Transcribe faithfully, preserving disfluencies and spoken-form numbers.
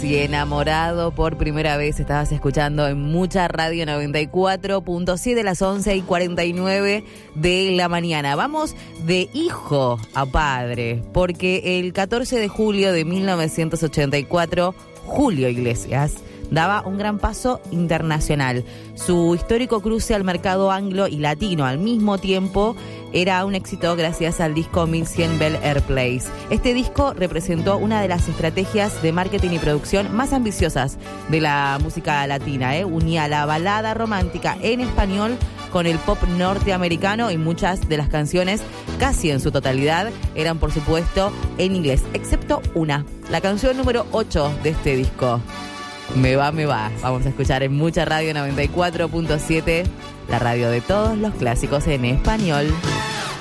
y enamorado por primera vez. Estabas escuchando en Mucha Radio noventa y cuatro punto siete, las once y cuarenta y nueve de la mañana. Vamos de hijo a padre, porque el catorce de julio de mil novecientos ochenta y cuatro, Julio Iglesias daba un gran paso internacional. Su histórico cruce al mercado anglo y latino al mismo tiempo era un éxito gracias al disco mil cien Bel Air Place. Este disco representó una de las estrategias de marketing y producción más ambiciosas de la música latina. ¿eh? Unía la balada romántica en español con el pop norteamericano, y muchas de las canciones, casi en su totalidad, eran por supuesto en inglés, excepto una, la canción número ocho de este disco. Me va, me va. Vamos a escuchar en Mucha Radio noventa y cuatro punto siete, la radio de todos los clásicos en español.